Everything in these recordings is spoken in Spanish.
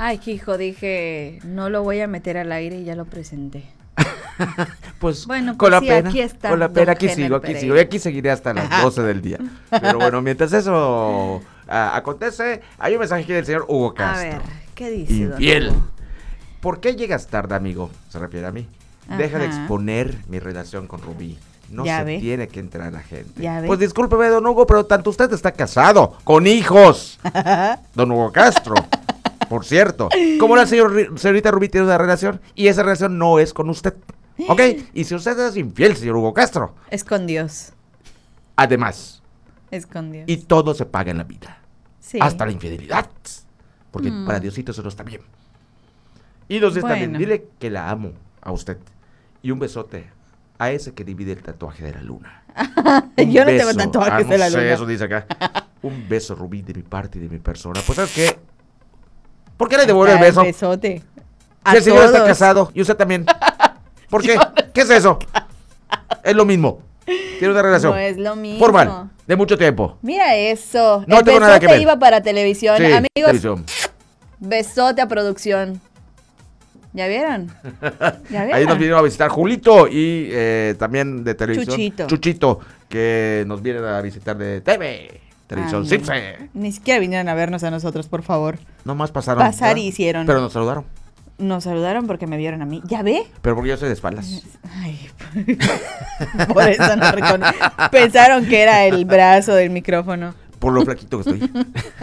Ay, hijo, dije, no lo voy a meter al aire y ya lo presenté. Pues, bueno, con pues la sí, pena, aquí está. con la pena, aquí Kenner sigo, Pereira. y aquí seguiré hasta las 12 del día. Pero bueno, mientras eso acontece, hay un mensaje aquí del señor Hugo A Castro. ver, ¿qué dice, Infiel. don Hugo? ¿Por qué llegas tarde, amigo? Se refiere a mí. Deja de Ajá. exponer mi relación con Rubí. No Ya se ve. tiene que entrar la gente. Ya ve. Pues discúlpeme, don Hugo, pero tanto usted está casado, con hijos. Don Hugo Castro. Por cierto, como la señorita Rubí tiene una relación y esa relación no es con usted. ¿Ok? Y si usted es infiel, señor Hugo Castro. Es con Dios. Además, Es con Dios. y todo se paga en la vida. Sí. Hasta la infidelidad. Porque para Diosito eso no está bien. Y los días también. Bueno. Dile que la amo a usted. Y un besote a ese que divide el tatuaje de la luna. Yo no tengo tatuajes no de la sé, luna. eso dice acá. Un beso, Rubí, de mi parte y de mi persona. Pues, ¿sabes qué? ¿Por qué le devuelve el Está beso? besote. Si el señor está todos. casado y usted también. ¿Por qué? ¿Qué es eso? Es lo mismo. Tiene una relación No es lo mismo. formal, de mucho tiempo. Mira eso. No El tengo nada que besote ver. iba para televisión. Sí, Amigos, televisión. besote a producción. ¿Ya vieron? ¿Ya vieron? Ahí nos vinieron a visitar Julito y también de televisión. Chuchito. Que nos vienen a visitar de TV. Televisión Ay, Cipse. Ni siquiera vinieron a vernos a nosotros, por favor. Nomás pasaron. Pasar ¿verdad? hicieron. Pero nos saludaron. Nos saludaron porque me vieron a mí. ¿Ya ve? Pero porque yo soy de espaldas. Ay, por eso no reconocí. Pensaron que era el brazo del micrófono. Por lo flaquito que estoy.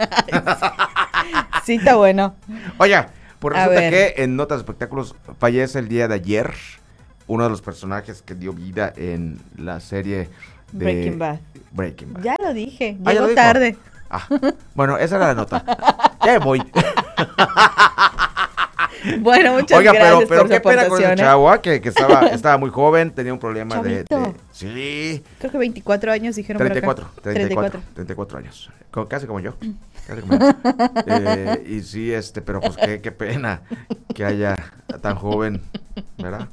Sí, está bueno. Oiga, pues A resulta ver. que en Notas de Espectáculos fallece el día de ayer uno de los personajes que dio vida en la serie de Breaking Bad. Breaking Bad. Ya lo dije. Ah, ¿ya Llegó lo dijo? tarde. Ah, bueno, esa era la nota. Ya me voy. Bueno, muchas Oiga, gracias pero por su qué pena con ese aportación. chavo, que estaba muy joven, tenía un problema Chavito. Sí, Creo que 24 años dijeron por acá. 34 años. Casi como yo. Casi como yo. Y sí, pero pues qué pena que haya tan joven, ¿verdad?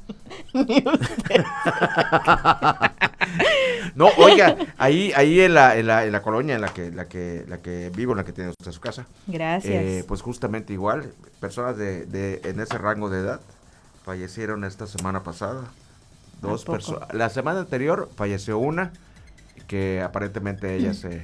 No, oiga, ahí en la colonia en la que vivo, en la que tiene usted su casa. Gracias. Pues justamente igual, personas en ese rango de edad fallecieron esta semana pasada. Dos poco? personas. La semana anterior falleció una que aparentemente ella se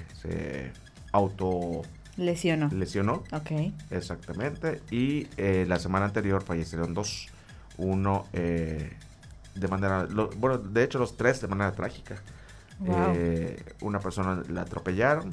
auto Lesionó. lesionó. Ok. Exactamente. Y la semana anterior fallecieron dos. Uno de manera, bueno, de hecho los tres de manera trágica. Wow. Una persona la atropellaron.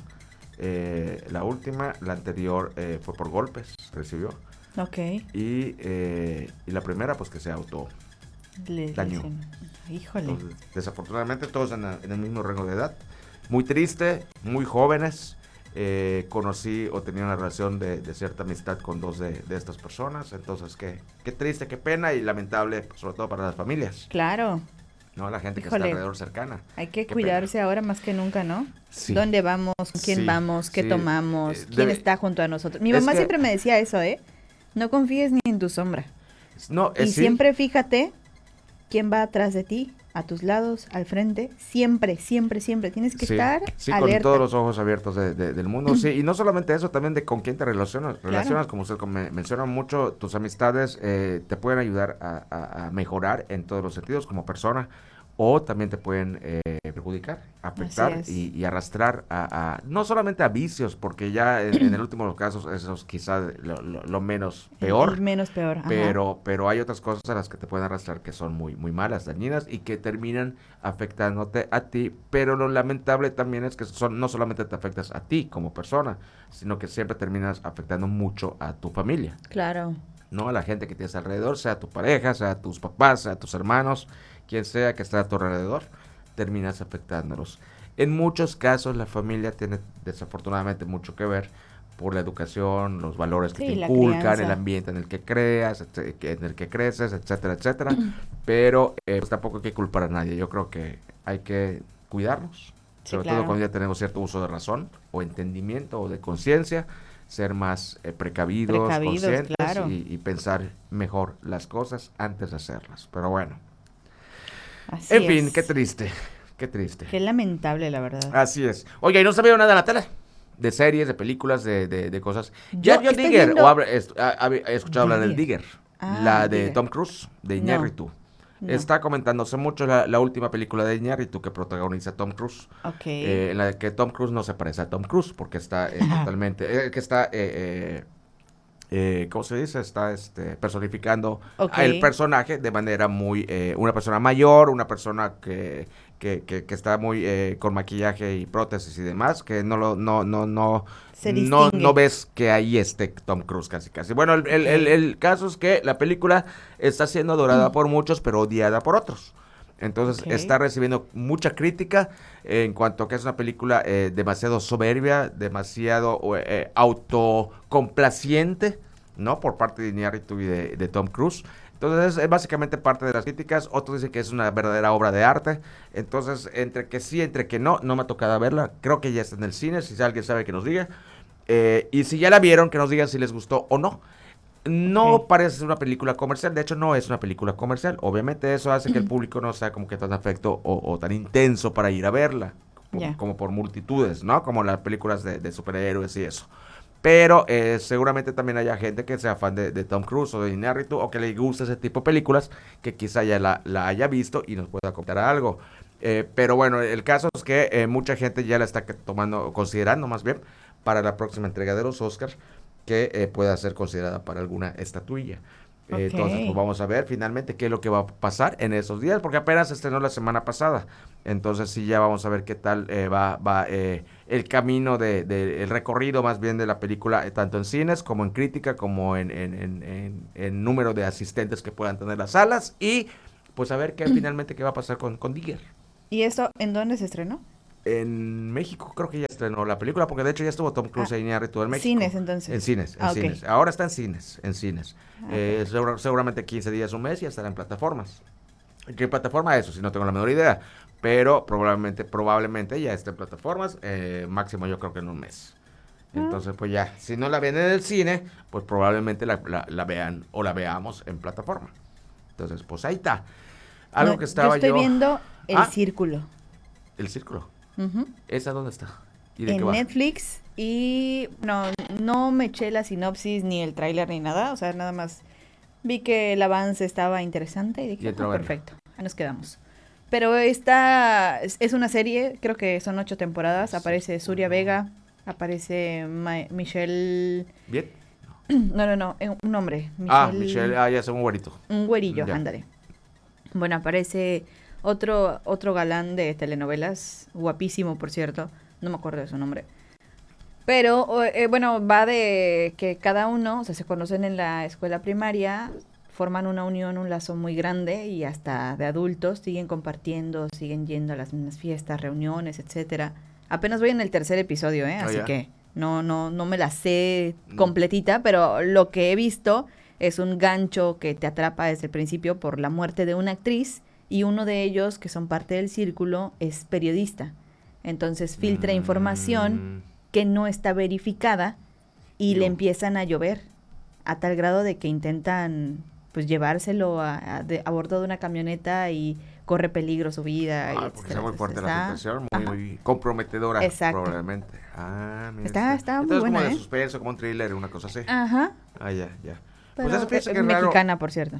La última, la anterior fue por golpes, recibió. Ok. Y la primera, pues que se dañó. Lesionó. Híjole. Entonces, desafortunadamente todos en el mismo rango de edad. Muy triste, muy jóvenes. Conocí o tenía una relación de cierta amistad con dos de estas personas. Entonces, qué triste, qué pena y lamentable, sobre todo para las familias. Claro. ¿No? La gente que Híjole. está alrededor cercana. Hay que Qué cuidarse ahora más que nunca, ¿no? Sí. ¿Dónde vamos? ¿Con quién Sí, vamos? ¿Qué sí. tomamos? ¿Quién Debe- está junto a nosotros? Mi Es mamá que- siempre me decía eso, ¿eh? No confíes ni en tu sombra. No, Y sí. siempre fíjate quién va atrás de ti, a tus lados, al frente. Siempre, siempre, siempre. Tienes que Sí, estar sí, alerta. con todos los ojos abiertos del mundo, sí, y no solamente eso, también de con quién te relacionas, como usted menciona mucho, tus amistades te pueden ayudar a mejorar en todos los sentidos como persona, o también te pueden perjudicar, afectar Así es. y arrastrar no solamente a vicios, porque ya en el último de los casos eso es quizás lo menos peor. El menos peor. Ajá. Pero hay otras cosas a las que te pueden arrastrar que son muy, muy malas, dañinas y que terminan afectándote a ti. Pero lo lamentable también es que no solamente te afectas a ti como persona, sino que siempre terminas afectando mucho a tu familia, Claro. ¿no? A la gente que tienes alrededor, sea tu pareja, sea tus papás, sea tus hermanos, quien sea que esté a tu alrededor, terminas afectándolos. En muchos casos la familia tiene desafortunadamente mucho que ver por la educación, los valores que Sí, te la inculcan, crianza. el ambiente en el que creas, en el que creces, etcétera, etcétera. Pero pues tampoco hay que culpar a nadie. Yo creo que hay que cuidarnos, Sí, sobre claro. todo cuando ya tenemos cierto uso de razón o entendimiento o de conciencia, ser más precavidos, conscientes claro. y pensar mejor las cosas antes de hacerlas. Pero bueno, Así en fin, es. qué triste, qué triste. Qué lamentable, la verdad. Así es. Oiga, ¿y no se vio nada en la tele? de series, de películas, de cosas. Yo ¿Ya vio estoy Digger? viendo ¿O he escuchado hablar del Digger. Digger? La de Digger. Tom Cruise, de No, Iñárritu. no. Está comentándose mucho la última película de Iñárritu que protagoniza Tom Cruise. Ok. En la que Tom Cruise no se parece a Tom Cruise porque está totalmente... que está... ¿cómo se dice? Está personificando Ok. el personaje de manera muy... una persona mayor, una persona que está muy con maquillaje y prótesis y demás, que Se no distingue. ves que ahí esté Tom Cruise casi casi. Bueno, Ok. el caso es que la película está siendo adorada por muchos, pero odiada por otros. Entonces Ok. está recibiendo mucha crítica en cuanto a que es una película demasiado soberbia, demasiado autocomplaciente, ¿no? Por parte de Iñárritu y de Tom Cruise. Entonces es básicamente parte de las críticas. Otros dicen que es una verdadera obra de arte. Entonces, entre que sí, entre que no me ha tocado verla. Creo que ya está en el cine. Si alguien sabe que nos diga. Y si ya la vieron, que nos digan si les gustó o no. No Ok. parece ser una película comercial, de hecho no es una película comercial. Obviamente eso hace que el público no sea como que tan afecto o tan intenso para ir a verla, Ya. como por multitudes, ¿no? Como las películas de superhéroes y eso. Pero seguramente también haya gente que sea fan de Tom Cruise o de Iñárritu o que le guste ese tipo de películas, que quizá ya la haya visto y nos pueda contar algo. Pero bueno, el caso es que mucha gente ya la está considerando más bien para la próxima entrega de los Oscars, que pueda ser considerada para alguna estatuilla. Ok. Entonces, pues vamos a ver finalmente qué es lo que va a pasar en esos días, porque apenas se estrenó la semana pasada. Entonces, sí, ya vamos a ver qué tal va el camino el recorrido más bien de la película, tanto en cines como en crítica, como en número de asistentes que puedan tener las salas. Y pues a ver finalmente qué va a pasar con Digger. ¿Y esto en dónde se estrenó? En México creo que ya estrenó la película, porque de hecho ya estuvo Tom Ah, Cruise e Iñárritu en México. cines En entonces. cines, en Ah, ok. cines. Ahora está en cines. Ah, perfecto. Seguramente 15 días, un mes, y ya estará en plataformas. ¿Qué plataforma? Eso, si no tengo la menor idea. Pero probablemente ya esté en plataformas, máximo yo creo que en un mes. Ah, Entonces, pues ya, si no la ven en el cine, pues probablemente la vean o la veamos en plataforma. Entonces, pues ahí está. no, Algo que yo estaba estoy yo... viendo El Ah, Círculo. El Círculo. Ujú. ¿Esa dónde está? ¿Y de qué En va? Netflix y no me eché la sinopsis ni el tráiler ni nada, o sea, nada más vi que el avance estaba interesante y Y dije, entró a verla. perfecto, ahí nos quedamos. Pero esta es una serie, creo que son 8 temporadas, aparece Surya Vega, aparece Michelle, ¿Bien? no, un hombre, Michelle, Michelle, ya es un güerito. un güerillo, Ya. ándale. Bueno, aparece otro galán de telenovelas, guapísimo por cierto, no me acuerdo de su nombre. Pero, bueno, va de que cada uno, o sea, se conocen en la escuela primaria, forman una unión, un lazo muy grande y hasta de adultos siguen compartiendo, siguen yendo a las mismas fiestas, reuniones, etcétera. Apenas voy en el tercer episodio, así Ya. que no me la sé Mm, completita, pero lo que he visto es un gancho que te atrapa desde el principio por la muerte de una actriz y uno de ellos, que son parte del círculo, es periodista. Entonces filtra información mm, que no está verificada y le yo. empiezan a llover a tal grado de que intentan pues llevárselo a bordo de una camioneta y corre peligro su vida y Porque está etcétera. muy Entonces fuerte la está, situación, ajá, muy comprometedora, exacto. probablemente. Mira, Está muy entonces como buena, de ¿eh? suspenso, como un thriller, una cosa así. Ajá, Ya. Pues eso pero fíjense que es raro. mexicana, por cierto.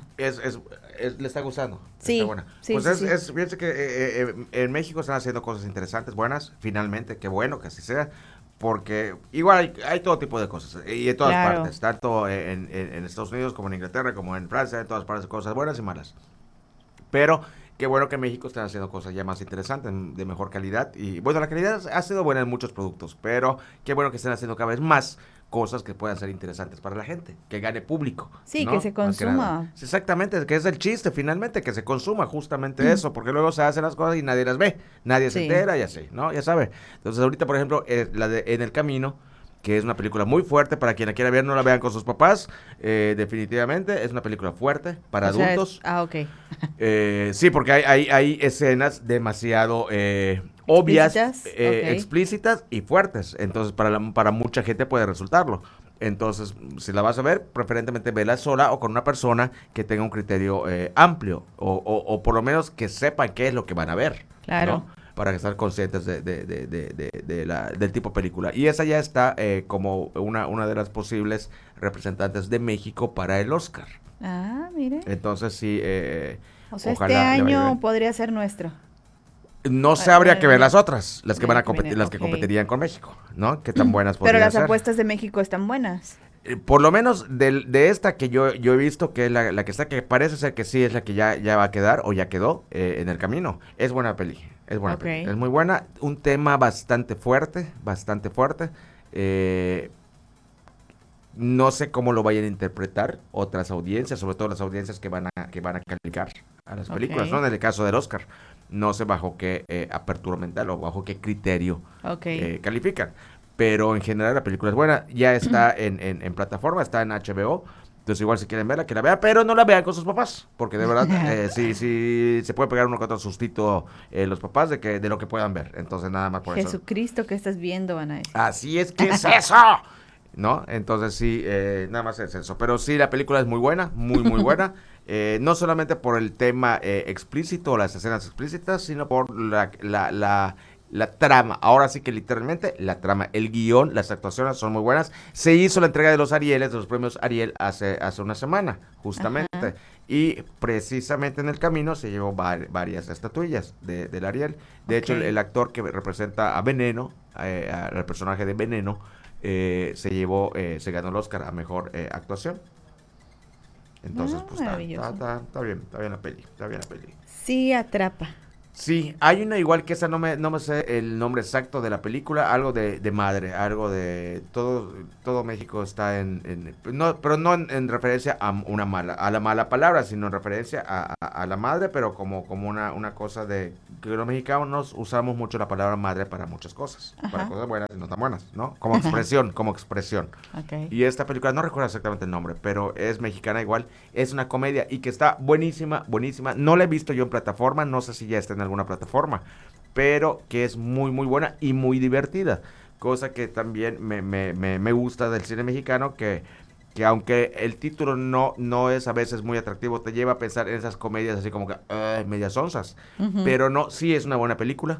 Le está gustando, está Sí, buena. sí, Pues sí, sí. fíjense que en México están haciendo cosas interesantes, buenas, finalmente, qué bueno que así sea, porque igual hay todo tipo de cosas, y en todas Claro. partes, tanto en Estados Unidos como en Inglaterra, como en Francia, en todas partes, cosas buenas y malas. Pero qué bueno que en México están haciendo cosas ya más interesantes, de mejor calidad. Y bueno, la calidad ha sido buena en muchos productos, pero qué bueno que estén haciendo cada vez más cosas que puedan ser interesantes para la gente, que gane público, Sí, que ¿no? se Más que nada. consuma. Sí, exactamente, que es el chiste finalmente, que se consuma justamente eso, porque luego se hacen las cosas y nadie las ve, nadie se Sí. entera y así, ¿no? Ya sabe. Entonces ahorita, por ejemplo, la de En el Camino, que es una película muy fuerte, para quien la quiera ver, no la vean con sus papás, definitivamente, es una película fuerte para O sea, adultos. ok. Sí, porque hay escenas demasiado obvias, Explícitas, ok. explícitas y fuertes. Entonces, para mucha gente puede resultarlo. Entonces, si la vas a ver, preferentemente vela sola o con una persona que tenga un criterio amplio o por lo menos que sepa qué es lo que van a ver, Claro. ¿no? para estar conscientes del tipo de película. Y esa ya está como una de las posibles representantes de México para el Oscar. Ah, mire. Entonces sí, O sea, ojalá este le vaya año bien. podría ser nuestro. No se habría que ver las otras, las que van a El que viene, competir, las que ok. competirían con México, ¿no? Qué tan buenas Pero podrían las ser. apuestas de México están buenas. Por lo menos de esta que yo he visto, que es la que está, que parece ser que sí es la que ya va a quedar, o ya quedó en el camino. Es buena peli, es buena Ok. peli. Es muy buena, un tema bastante fuerte, bastante fuerte. No sé cómo lo vayan a interpretar otras audiencias, sobre todo las audiencias que van a calificar a las películas, Ok. ¿no? En el caso del Oscar, no sé bajo qué apertura mental o bajo qué criterio Ok. califican. Pero en general la película es buena, ya está en plataforma, está en HBO. Entonces igual si quieren verla, que la vean, pero no la vean con sus papás, porque de verdad sí se puede pegar uno que otro sustito los papás de lo que puedan ver. Entonces nada más por eso. Jesucristo, ¿qué estás viendo, van a decir? Así es que es eso. ¿No? Entonces sí, nada más es eso. Pero sí, la película es muy buena, muy buena. No solamente por el tema explícito o las escenas explícitas, sino por la trama. Ahora sí que literalmente la trama, el guión, las actuaciones son muy buenas. Se hizo la entrega de los Arieles, de los premios Ariel hace una semana, justamente. Ajá. Y precisamente en el camino se llevó varias estatuillas del Ariel. De hecho, Ok. el actor que representa a Veneno, al personaje de Veneno, se ganó el Oscar a mejor actuación. Entonces, Ah, pues maravilloso. está bien la peli, está bien la peli. Sí, atrapa. Sí, hay una igual que esa, no me sé el nombre exacto de la película, algo de madre, algo de todo México está no, pero no en referencia a la mala palabra, sino en referencia a la madre, pero como una cosa de que los mexicanos usamos mucho la palabra madre para muchas cosas, para Ajá. cosas buenas y no tan buenas, ¿no? Como expresión. Ok. Y esta película, no recuerdo exactamente el nombre, pero es mexicana igual, es una comedia y que está buenísima, buenísima. No la he visto yo en plataforma, no sé si ya está en alguna plataforma, pero que es muy buena y muy divertida. Cosa que también me gusta del cine mexicano, que aunque el título no es a veces muy atractivo, te lleva a pensar en esas comedias así como que medias onzas. Ujú. Pero no, sí es una buena película.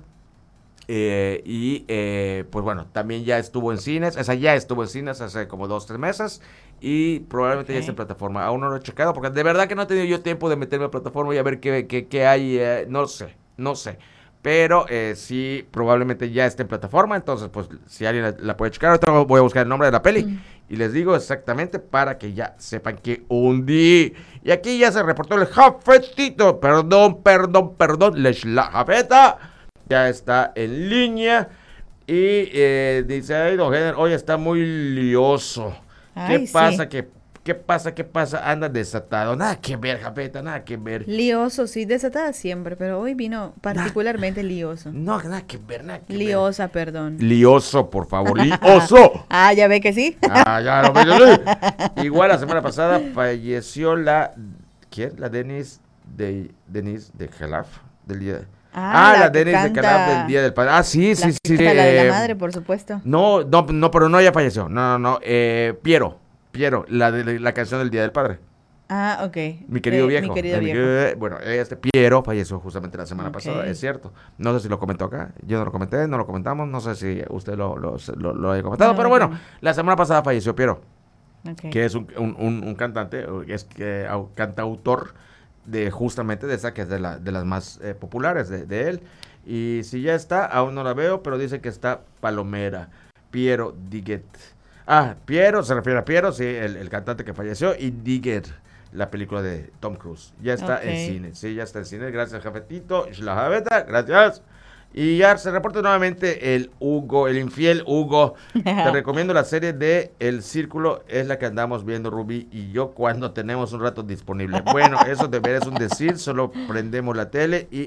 Pues bueno, también ya estuvo en cines, hace como 2-3 meses y probablemente ya esté en Ok. plataforma. Aún no lo he checado porque de verdad que no he tenido yo tiempo de meterme a plataforma y a ver qué hay, no sé. Pero sí, probablemente ya esté en plataforma, entonces pues si alguien la puede checar, ahorita voy a buscar el nombre de la peli y les digo exactamente para que ya sepan que hundí. Y aquí ya se reportó el jafetito, perdón, la jafeta ya está en línea y dice, ay, don Henry, hoy está muy lioso. ¿Qué Ay, pasa? sí. ¿Qué pasa? Anda desatado. Nada que ver, Japeta, nada que ver. Lioso, sí, desatada siempre, pero hoy vino particularmente lioso. No, nada que ver, nada que ver. Liosa, perdón. Lioso, por favor, lioso. Ah, ya ve que sí. Ya lo veo. Igual la semana pasada falleció ¿quién? La Denise de Jalaf, del día. Ah, La la que Denise de Calaf del canta, Día del Padre. Sí, la sí, que sí. canta la de la madre, por supuesto. No, pero no, ella falleció. No. Piero, la canción del Día del Padre. Ah, ok. Mi querido Mi viejo. querido viejo. Bueno, Piero falleció justamente la semana Ok. pasada, es cierto. No sé si lo comentó acá. Yo no lo comenté, no lo comentamos. No sé si usted lo haya comentado. No, Pero yo bueno, no. la semana pasada falleció Piero, Ok. que es un cantante, cantautor justamente de esa que es de las más populares de él. Y si ya está, aún no la veo, pero dice que está Palomera, Piero Diguet. Piero, se refiere a Piero, sí, el cantante que falleció, y Digger, la película de Tom Cruise. Ya está en Ok. cine, sí, ya está en cine. Gracias, Jafetito. Gracias. Y ya se reporta nuevamente el infiel Hugo. Te recomiendo la serie de El Círculo, es la que andamos viendo Rubí y yo cuando tenemos un rato disponible. Bueno, eso de ver es un decir, solo prendemos la tele y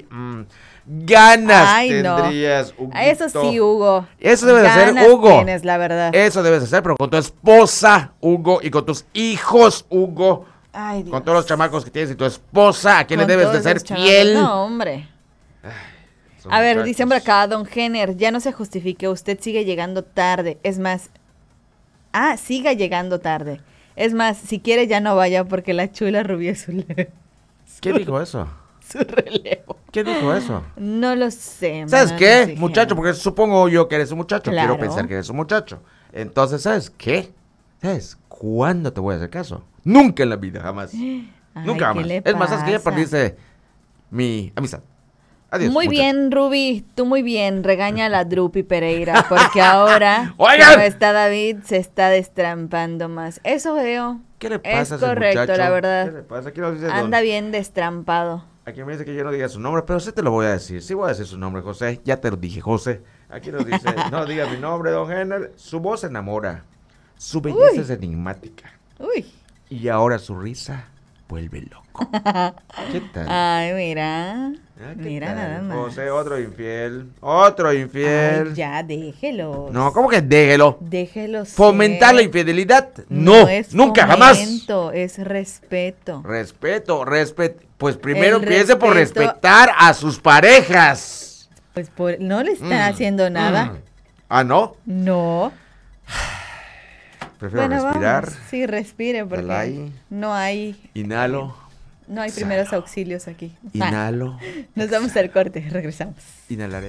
ganas Ay, no. tendrías, Eso Huguito. sí, Hugo. Eso debe de ser, Ganas Hugo. tienes, la verdad. Eso debes hacer, pero con tu esposa, Hugo, y con tus hijos, Hugo. Ay, Dios. Con todos los chamacos que tienes y tu esposa, ¿a quién le Con debes de todos ser los chamacos. fiel? No, hombre. Esos A ver, muchachos. dice hombre acá, don Jenner, ya no se justifique, usted sigue llegando tarde. Es más, siga llegando tarde. Es más, si quiere ya no vaya porque la chula rubia es su ¿Qué dijo eso? su relevo. ¿Quién dijo eso? No lo sé. ¿Sabes no qué, sé, muchacho? Porque supongo yo que eres un muchacho. Claro. Quiero pensar que eres un muchacho. Entonces, ¿sabes qué? ¿Sabes cuándo te voy a hacer caso? Nunca en la vida, jamás. Ay, Nunca ¿qué jamás. le Es más, ¿sabes que ya pasa? perdiste mi amistad? Adiós, Muy muchacho. bien, Ruby, tú muy bien. Regaña a la Drupi Pereira, porque ahora ¡Oigan! como está David, se está destrampando más. Eso veo. ¿Qué le pasa Es a ese correcto, muchacho? la verdad. ¿Qué le pasa? Aquí nos dice Anda bien destrampado. Aquí me dice que yo no diga su nombre, pero sí te lo voy a decir. Sí voy a decir su nombre, José. Ya te lo dije, José. Aquí nos dice, no diga mi nombre, don Henner. Su voz enamora. Su belleza Uy. es enigmática. Uy. Y ahora su risa vuelve loco. ¿Qué tal? Ay, mira. Ah, ¿qué Mira tal? nada más. José, otro infiel. Otro infiel. Ay, ya, déjelo. No, ¿cómo que déjelo? Déjelo ser. ¿Fomentar la infidelidad? No, es nunca, jamás. fomento, es respeto. Respeto. Pues primero El empiece por respeto- respetar a sus parejas. Pues no le están haciendo nada. Ah, ¿no? No. Prefiero Bueno, respirar. vamos. Sí, respire porque Dalai. no hay Inhalo. primeros auxilios aquí. Inhalo. Nos vamos al corte, regresamos. Inhalaré.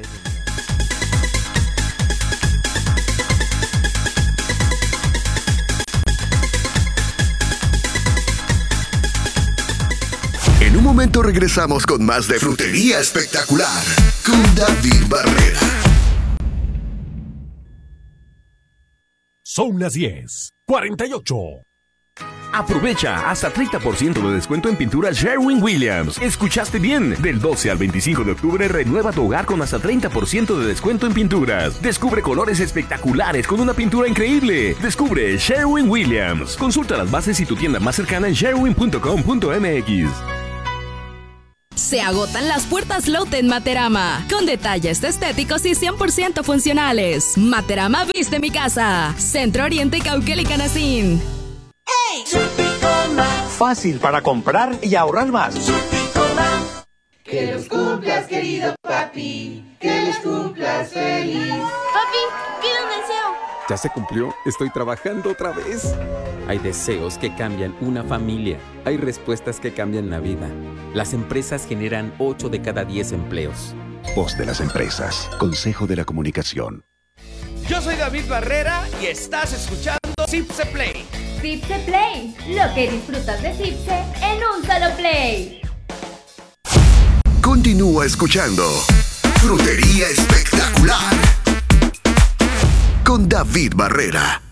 En un momento regresamos con más de Frutería Espectacular con David Barrera. Son las 10:48. Aprovecha hasta 30% de descuento en pintura Sherwin-Williams. ¿Escuchaste bien? Del 12 al 25 de octubre renueva tu hogar con hasta 30% de descuento en pinturas. Descubre colores espectaculares con una pintura increíble. Descubre Sherwin-Williams. Consulta las bases y tu tienda más cercana en sherwin.com.mx. Se agotan las puertas Lotte en Materama, con detalles estéticos y 100% funcionales. Materama viste mi casa. Centro Oriente Cauquel y Canacín. Fácil para comprar y ahorrar más. Que los cumplas, querido papi. Que los cumplas feliz. Papi, pide un deseo. ¿Ya se cumplió? Estoy trabajando otra vez. Hay deseos que cambian una familia. Hay respuestas que cambian la vida. Las empresas generan 8 de cada 10 empleos. Voz de las empresas. Consejo de la Comunicación. Yo soy David Barrera y estás escuchando Zipse Play. Zipse Play, lo que disfrutas de Zipse en un solo play. Continúa escuchando Frutería Espectacular con David Barrera.